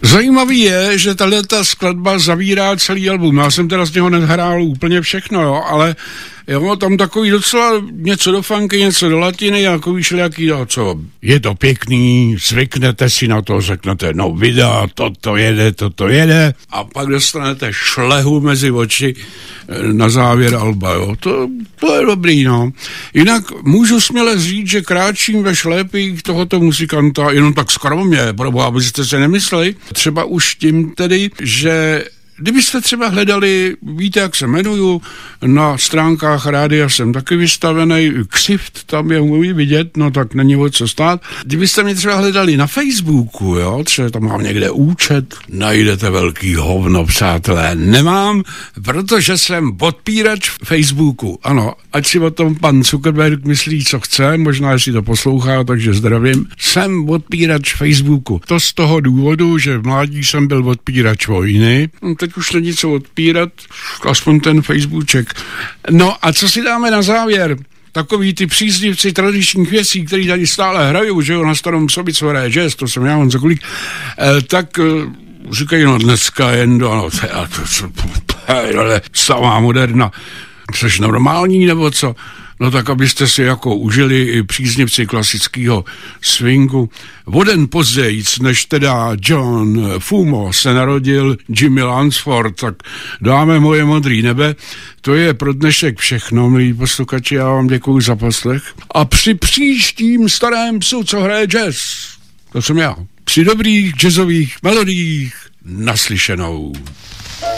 Zajímavý je, že tato skladba zavírá celý album. Já jsem teda z něho nehrál úplně všechno, jo, ale jo, tam takový docela něco do funky, něco do latiny, jako všelijaký, co je to pěkný, zvyknete si na to, řeknete, no videa, toto jede a pak dostanete šlehu mezi oči na závěr alba, jo. To je dobrý, no. Jinak můžu směle říct, že kráčím ve šlépích tohoto muzikanta jenom tak skromně, proboha, abyste se nemysleli, třeba už tím tedy, že kdybyste třeba hledali, víte, jak se jmenuju, na stránkách rádia jsem taky vystavený, ksift tam je můj vidět, no tak není o co stát. Kdybyste mě třeba hledali na Facebooku, jo, třeba tam mám někde účet, najdete velký hovno, přátelé. Nemám, protože jsem odpírač Facebooku. Ano, ať si o tom pan Zuckerberg myslí, co chce, možná, jestli to poslouchá, takže zdravím. Jsem odpírač Facebooku. To z toho důvodu, že v mládí jsem byl odpírač vojny. Teď už není co odpírat, aspoň ten Facebooček. No a co si dáme na závěr? Takový ty příznivci tradičních věcí, který tady stále hrajou, že jo, na Starom Sobicu hraje jazz, to jsem já, on za kolik, tak říkají, no dneska jen ale samá moderna, což normální nebo co? No tak, abyste si jako užili i příznivci klasického swingu. O den později, než teda John Fumo se narodil Jimmy Lansford, tak dáme moje modrý nebe. To je pro dnešek všechno, milí posluchači, já vám děkuji za poslech. A při příštím starém psu, co hraje jazz, to jsem já, při dobrých jazzových melodiích naslyšenou.